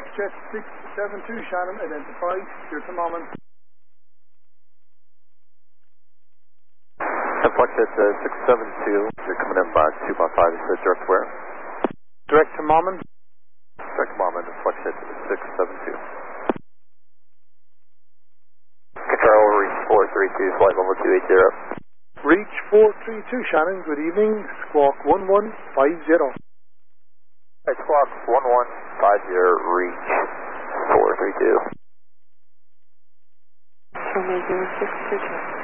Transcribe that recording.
Foxjet 672 Shannon, identified, clear to Moment. Foxjet 672, you're coming in by 2 by 5, you said direct where? Direct to Moment. Direct to Moment, Foxjet 672. Control, reach 432, flight level 280. Reach 432 Shannon, good evening, squawk 1150. Hey, squawk 1150, reach 432. Romeo 632.